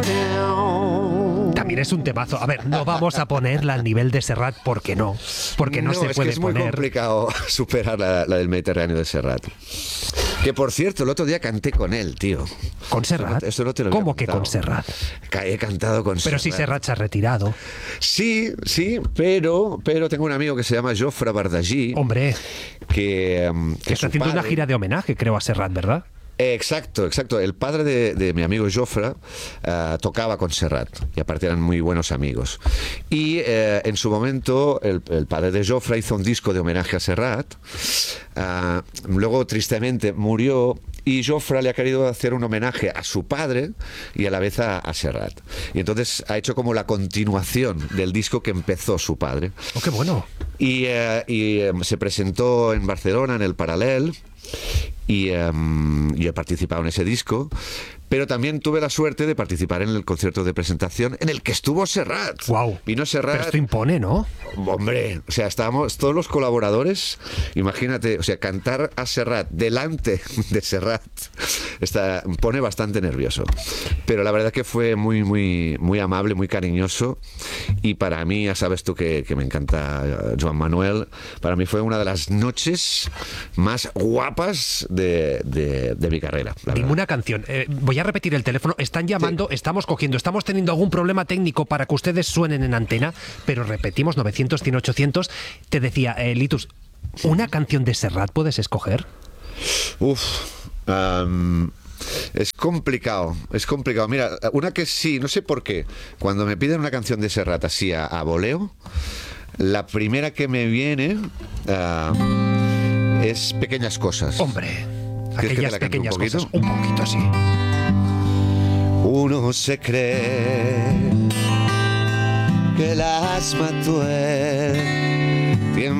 También es un temazo. A ver, no vamos a ponerla al nivel de Serrat porque no. Porque no se puede es muy poner. complicado superar la del Mediterráneo de Serrat. Que por cierto, el otro día canté con él, tío. ¿Con Serrat? Eso no te lo había ¿Cómo que contado. con Serrat? He cantado con Serrat. Pero si Serrat se ha retirado. Sí, pero tengo un amigo que se llama Jofre Bardagí. Hombre, Que está su haciendo una padre- gira de homenaje, creo, a Serrat, ¿verdad? Exacto. El padre de mi amigo Jofre tocaba con Serrat y aparte eran muy buenos amigos. Y en su momento el padre de Jofre hizo un disco de homenaje a Serrat. Luego tristemente murió y Jofre le ha querido hacer un homenaje a su padre y a la vez a Serrat. Y entonces ha hecho como la continuación del disco que empezó su padre. Oh, qué bueno. Y se presentó en Barcelona, en el Paral·lel, y he participado en ese disco, pero también tuve la suerte de participar en el concierto de presentación en el que estuvo Serrat. Wow. Vino Serrat. Pero esto impone, ¿no? Hombre, o sea, estábamos todos los colaboradores, imagínate, o sea, cantar a Serrat delante de Serrat pone bastante nervioso. Pero la verdad que fue muy, muy, muy amable, muy cariñoso, y para mí, ya sabes tú que me encanta Joan Manuel, para mí fue una de las noches más guapas de mi carrera. Dime una canción. Voy a repetir el teléfono. Están llamando, Sí. estamos cogiendo, estamos teniendo algún problema técnico para que ustedes suenen en antena, pero repetimos, 900, 100, 800. Te decía, Litus, ¿una canción de Serrat puedes escoger? Es complicado. Mira, una que sí, no sé por qué, cuando me piden una canción de Serrat así a voleo, la primera que me viene es Pequeñas Cosas. Hombre, ¿Quieres que te aquellas la cante un pequeñas poquito? cosas. Un poquito, sí. Uno se cree que las mató él,